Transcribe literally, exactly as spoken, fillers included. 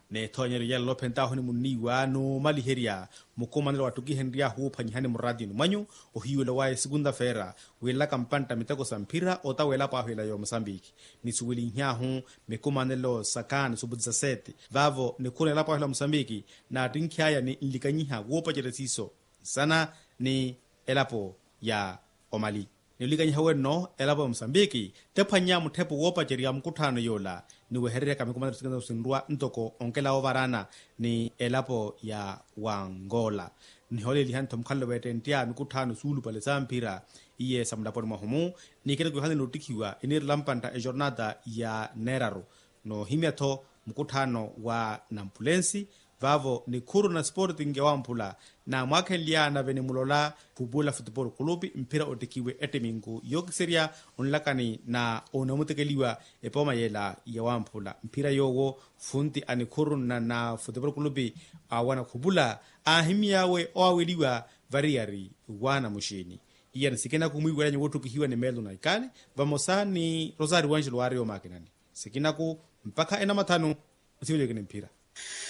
ne thonyeri ya lopenta honi muniwa no maliheria mukomandela watuki henria hu phanyihani muradi manyu ohiwela wa segunda fera wela kampanta mitako sampira ota wela pa hwela yo Mozambique ni suwili nyahu mekomandelo sakan subudza sete vavo ne kunela pa hwela Mozambique na tinkhaya ni likanyiha wopa jeresiso sana ni elapo ya Omali nilikanya wenno elapo Mozambique tephanya muthepo wopa jeria mkuthano yola ni weherere kami kumandela sikanda usindwa ntoko onkela ovarana ni elapo ya Wangola ni hole lihan tomkhalo wetentia mkuthano sulu pale sampira iye samdaponi mahumu ni kile kuhani notikiwa inir lampanta e jornada ya Neraro no himiato mkuthano wa Nampulensi vavo ni kuru na Sporting wa Mpula na mwakelia na venemulola Fubula Football Club mpira otikiwe etemingu yokiseria onlakani na onamutekeliwa epoma yela ya Wampula mpira yowo funti ani kuru na na Football Club awana Fubula ahimiawe oaweliwa variari wana mushini iya nisikena kumwiwa yanyo wotu kihiwa ni melu na ikani vamosa ni Rosario Angelo wario makinani sikina ku mpaka ena matano usiwele kene mpira.